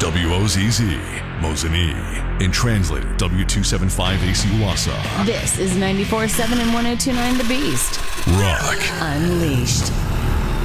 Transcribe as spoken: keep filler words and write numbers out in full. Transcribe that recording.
W O Z Z, Mosinee, and translator W two seventy-five A C Wausau. This is ninety-four point seven and one oh two point nine The Beast. Rock Unleashed.